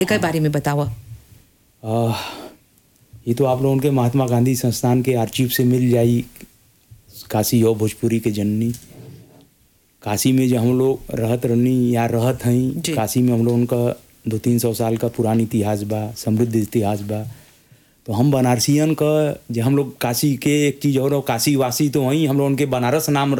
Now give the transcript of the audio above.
एक बारे में बताओ। ये तो आप लोगों के महात्मा गांधी संस्थान के आर्चिव से मिल जाई। काशी और भोजपुरी के जननी काशी में जो हम लोग रहत रहनी या रहत हई, काशी में हम लोग उनका 200-300 साल का पुरानी इतिहास बा, समृद्ध इतिहास बा। तो हम बनारसियन का जो हम लोग काशी के एक चीज़ और काशी वासी तो वहीं हम लोग उनके बनारस नाम